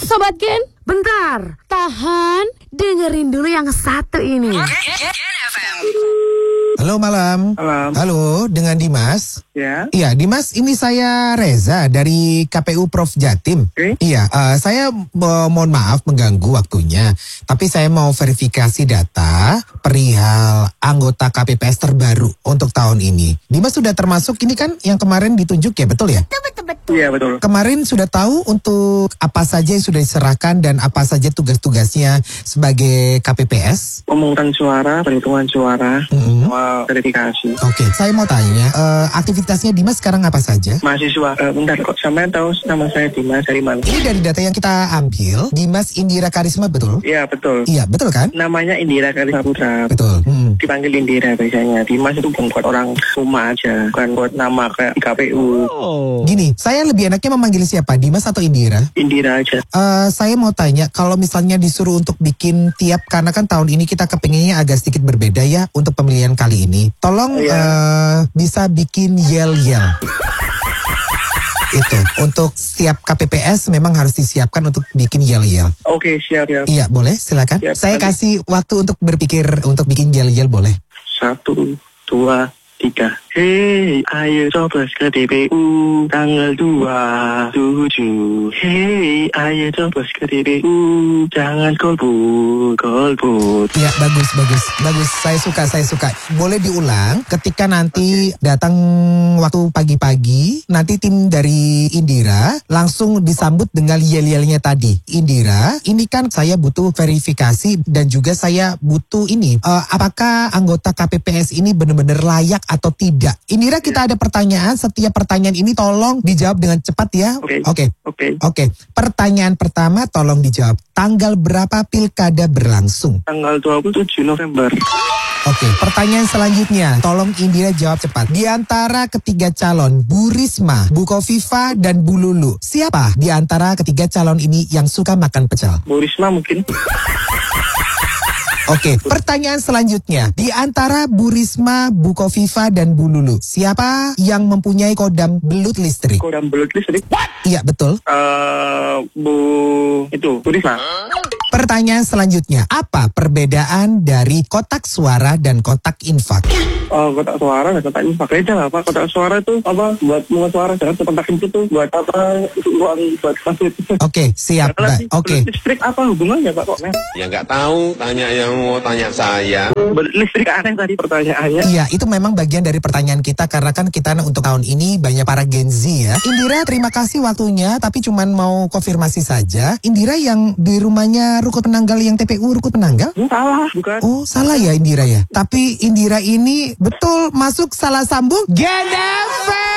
Sobat Gen, bentar, tahan, dengerin dulu yang satu ini. Halo malam. Halo, dengan Dimas. Ya. Iya, Dimas, ini saya Reza dari KPU Prof Jatim. Iya, saya mohon maaf mengganggu waktunya, tapi saya mau verifikasi data perihal anggota KPPS terbaru untuk tahun ini. Dimas sudah termasuk ini kan yang kemarin ditunjuk ya, betul ya? Iya, betul. Kemarin sudah tahu untuk apa saja yang sudah diserahkan dan apa saja tugas-tugasnya sebagai KPPS? Pemungutan suara, perhitungan suara, sama verifikasi. Oke, saya mau tanya, aktivitasnya Dimas sekarang apa saja? Mahasiswa, bentar kok sampai tahu nama saya Dimas dari mana? Ini dari data yang kita ambil, Dimas Indira Karisma, betul? Iya, betul. Iya, betul kan? Namanya Indira Karisma Putra. Betul. Dipanggil Indira biasanya. Dimas itu bukan buat orang rumah aja, bukan buat nama kayak di KPU. Gini, saya lebih enaknya memanggil siapa, Dimas atau Indira? Indira aja. Saya mau tanya, kalau misalnya disuruh untuk bikin tiap, karena kan tahun ini kita kepengennya agak sedikit berbeda ya untuk pemilihan kali ini. Tolong bisa bikin yel-yel. Itu, untuk setiap KPPS memang harus disiapkan untuk bikin yel-yel. Oke, siap ya. Iya, boleh, silakan. Siap, Saya kasih waktu untuk berpikir untuk bikin yel-yel, boleh? 1, 2, 3. Hei, ayo coblos ke TPU tanggal 27. Hei, ayo coblos ke TPU, jangan golput. Iya, bagus. Saya suka. Boleh diulang ketika nanti datang waktu pagi-pagi, nanti tim dari Indira langsung disambut dengan yel-yelnya tadi. Indira, ini kan saya butuh verifikasi dan juga saya butuh ini. Apakah anggota KPPS ini benar-benar layak atau tidak? Indira, kita ada pertanyaan. Setiap pertanyaan ini tolong dijawab dengan cepat ya. Oke. Pertanyaan pertama tolong dijawab. Tanggal berapa pilkada berlangsung? Tanggal 27 November. Oke, pertanyaan selanjutnya. Tolong Indira jawab cepat. Di antara ketiga calon, Bu Risma, Bu Kofifa, dan Bu Lulu, siapa di antara ketiga calon ini yang suka makan pecel? Bu Risma mungkin. Oke, pertanyaan selanjutnya. Di antara Bu Risma, Bu Kofifa, dan Bu Lulu, siapa yang mempunyai kodam belut listrik? Kodam belut listrik? Iya, betul. Bu Risma. Pertanyaan selanjutnya. Apa perbedaan dari kotak suara dan kotak infak? Kotak suara dan kotak infak beda lah Pak. Kotak suara itu apa? Buat mungut suara. Jangan kotak infak itu buat apa? Uang buat masjid. Oke, siap. Oke. Listrik apa hubungannya Pak kok? Ya nggak tahu. Tanya yang mau tanya saya. Listrik aneh tadi pertanyaannya. Iya, itu memang bagian dari pertanyaan kita karena kan kita untuk tahun ini banyak para Gen Z ya. Indira, terima kasih waktunya, tapi cuman mau konfirmasi saja. Indira yang di rumahnya Rukut Penanggal yang TPU Rukut Penanggal? Salah, bukan. Oh, salah ya Indira ya. Tapi Indira ini betul masuk salah sambung Gen FM.